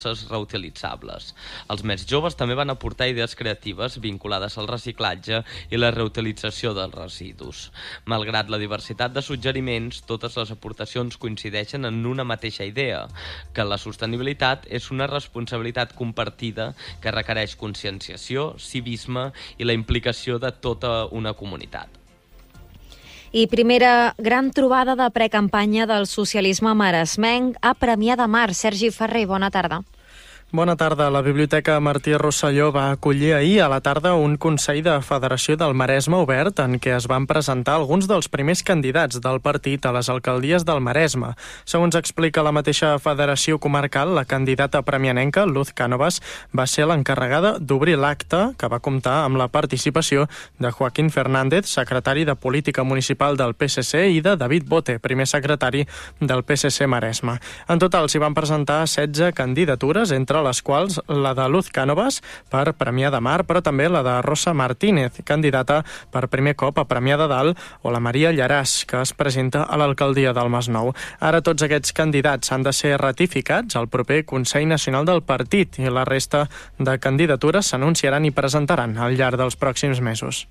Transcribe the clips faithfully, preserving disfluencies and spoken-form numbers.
reutilitzables. Els més joves també van aportar idees creatives vinculades al reciclatge i la reutilització dels residus. Malgrat la diversitat de suggeriments, totes les aportacions coincideixen en una mateixa idea, que la sostenibilitat és una responsabilitat compartida que requereix conscienciació, civisme i la implicació de tota una comunitat. I primera gran trobada de precampanya del socialisme maresmenc a Premià de Mar. Sergi Ferrer, bona tarda. Bona tarda. La Biblioteca Martí Rosselló va acollir ahir a la tarda un Consell de Federació del Maresme obert en què es van presentar alguns dels primers candidats del partit a les alcaldies del Maresme. Segons explica la mateixa Federació Comarcal, la candidata premianenca, Luz Cánovas, va ser l'encarregada d'obrir l'acte, que va comptar amb la participació de Joaquín Fernández, secretari de Política Municipal del P S C, i de David Bote, primer secretari del P S C Maresme. En total s'hi van presentar setze candidatures, entre les quals la de Luz Cánovas per Premià de Mar, però també la de Rosa Martínez, candidata per primer cop a Premià de Dalt, o la Maria Llaràs, que es presenta a l'alcaldia del Masnou. Ara tots aquests candidats han de ser ratificats al proper Consell Nacional del Partit i la resta de candidatures s'anunciaran i presentaran al llarg dels pròxims mesos.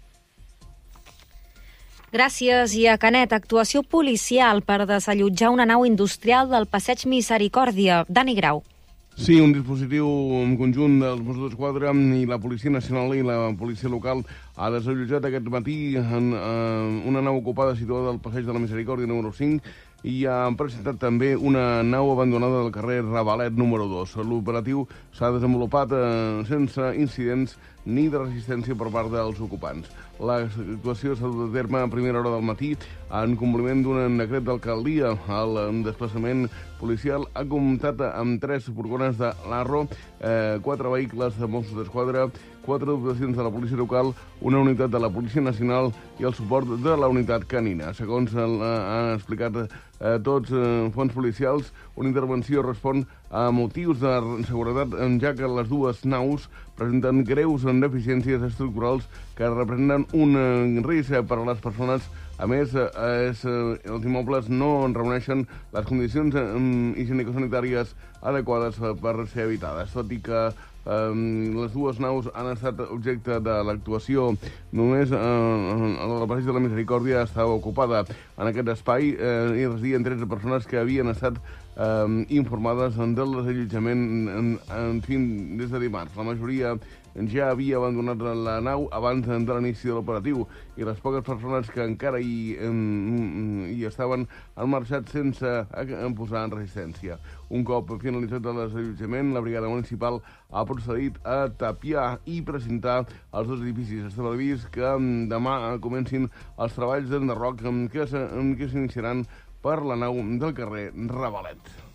Gràcies. I a Canet, actuació policial per desallotjar una nau industrial del Passeig Misericòrdia. Dani Grau. Sí, un dispositiu en conjunt dels Mossos d'Esquadra i la Policia Nacional i la Policia Local ha desallotjat aquest matí en eh, una nau ocupada situada al Passeig de la Misericòrdia número cinc i ha presentat també una nau abandonada del carrer Ravalet número dos. L'operatiu s'ha desenvolupat eh, sense incidents ni de resistència per part dels ocupants. L'actuació s'ha dut a terme a primera hora del matí en compliment d'un decret d'alcaldia. El desplaçament policial ha comptat amb tres furgones de l'Arro, eh, quatre vehicles de Mossos d'Esquadra, quatre dotacions de la policia local, una unitat de la Policia Nacional i el suport de la unitat canina. Segons el, eh, han explicat eh, tots eh, fons policials, una intervenció respon a motius de seguretat, ja que les dues naus presenten greus deficiències estructurals que representen un risc per a les persones. A més, és, els immobles no reuneixen les condicions higienico-sanitàries adequades per ser habitades, tot i que Um, les dues naus han estat objecte de l'actuació. Només uh, el Passeig de la Misericòrdia estava ocupada. En aquest espai uh, hi residien tretze persones que havien estat um, informades del desallotjament en, en fin, des de dimarts. La majoria ja havia abandonat la nau abans de l'inici de l'operatiu i les poques persones que encara hi, en, hi estaven han marxat sense posar en resistència. Un cop finalitzat el desallotjament, la brigada municipal ha procedit a tapiar i precintar els dos edificis. Està previst que demà comencin els treballs d'enderroc que s'iniciaran per la nau del carrer Ravalet.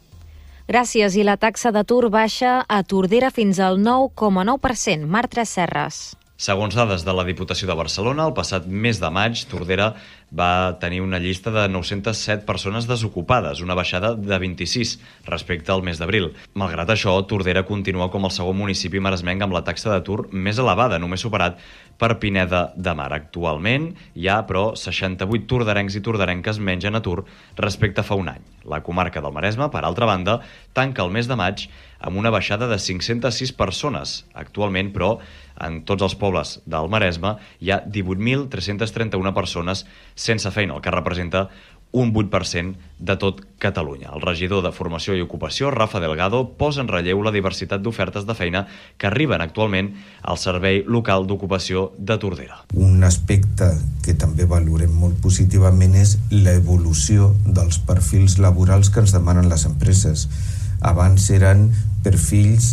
Gràcies. I la taxa d'atur baixa a Tordera fins al nou coma nou per cent. Marta Serres. Segons dades de la Diputació de Barcelona, el passat mes de maig, Tordera va tenir una llista de nou-centes set persones desocupades, una baixada de vint-i-sis respecte al mes d'abril. Malgrat això, Tordera continua com el segon municipi maresmenc amb la taxa d'atur més elevada, només superat per Pineda de Mar. Actualment hi ha, però, seixanta-vuit torderencs i torderenques menys en atur respecte a fa un any. La comarca del Maresme, per altra banda, tanca el mes de maig amb una baixada de cinc-centes sis persones. Actualment, però, en tots els pobles del Maresme hi ha divuit mil tres-cents trenta-una persones sense feina, el que representa un vuit per cent de tot Catalunya. El regidor de Formació i Ocupació, Rafa Delgado, posa en relleu la diversitat d'ofertes de feina que arriben actualment al Servei Local d'Ocupació de Tordera. Un aspecte que també valorem molt positivament és l'evolució dels perfils laborals que ens demanen les empreses. Abans eren perfils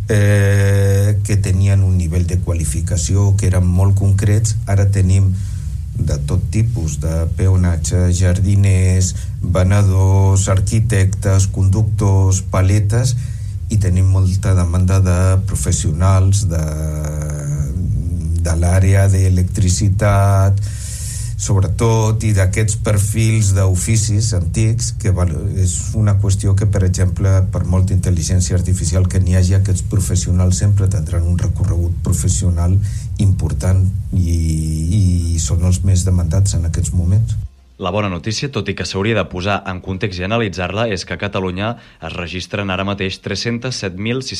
eh, que tenien un nivell de qualificació que eren molt concrets, ara tenim de tot tipus, de peonatge, jardiners, venedors, arquitectes, conductors, paletes, i tenim molta demanda de professionals de, de l'àrea d'electricitat, sobretot, i d'aquests perfils d'oficis antics, que és una qüestió que, per exemple, per molta intel·ligència artificial que n'hi hagi, aquests professionals sempre tindran un recorregut professional important i, i són els més demandats en aquests moments. La bona notícia, tot i que s'hauria de posar en context i analitzar-la, és que a Catalunya es registren ara mateix tres-cents set mil sis-cents